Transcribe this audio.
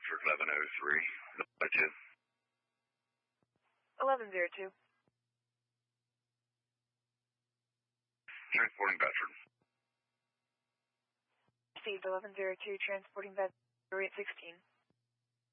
Bedford 1103. By 2. 1102. Transporting Bedford. Received 1102, transporting Bedford 816.